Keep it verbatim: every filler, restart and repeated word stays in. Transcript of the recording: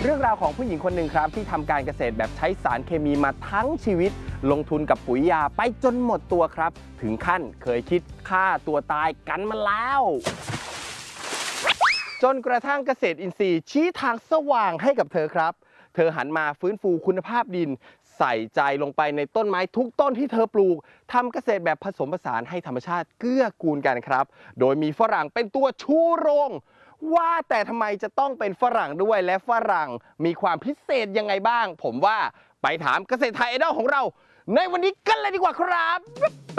เรื่องราวของผู้หญิงคนหนึ่งครับที่ทำการเกษตรแบบใช้สารเคมีมาทั้งชีวิตลงทุนกับปุ๋ยยาไปจนหมดตัวครับถึงขั้นเคยคิดฆ่าตัวตายกันมาแล้วจนกระทั่งเกษตรอินทรีย์ชี้ทางสว่างให้กับเธอครับเธอหันมาฟื้นฟูคุณภาพดินใส่ใจลงไปในต้นไม้ทุกต้นที่เธอปลูกทำเกษตรแบบผสมผสานให้ธรรมชาติเกื้อกูลกันครับโดยมีฝรั่งเป็นตัวชูโรงว่าแต่ทำไมจะต้องเป็นฝรั่งด้วยและฝรั่งมีความพิเศษยังไงบ้างผมว่าไปถามเกษตรไทยไอดอลของเราในวันนี้กันเลยดีกว่าครับ